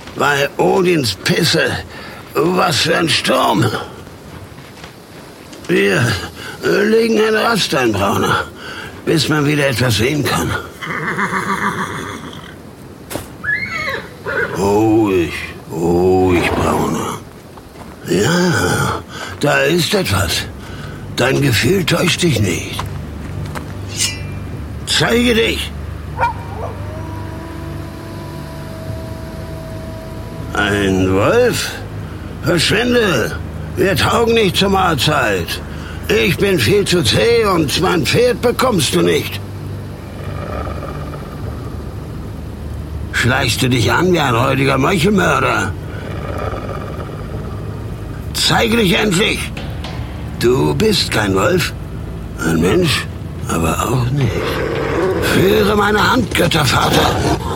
Bei Odins Pisse. Was für ein Sturm. Wir legen eine Rast ein, Brauner, bis man wieder etwas sehen kann. Ruhig, Brauner. Ja, da ist etwas. Dein Gefühl täuscht dich nicht. Zeige dich! Ein Wolf? Verschwinde! Wir taugen nicht zur Mahlzeit. Ich bin viel zu zäh und mein Pferd bekommst du nicht. Schleichst du dich an wie ein räudiger Meuchelmörder? Zeige dich endlich! Du bist kein Wolf, ein Mensch, aber auch nicht. Führe meine Hand, Göttervater.